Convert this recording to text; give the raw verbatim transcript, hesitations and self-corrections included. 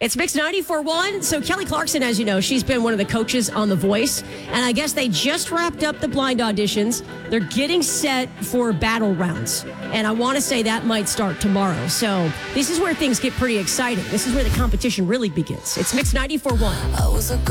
It's Mix ninety-four point one. So Kelly Clarkson, as you know, she's been one of the coaches on The Voice. And I guess they just wrapped up the blind auditions. They're getting set for battle rounds. And I want to say that might start tomorrow. So this is where things get pretty exciting. This is where the competition really begins. It's Mix ninety-four point one. I was a girl.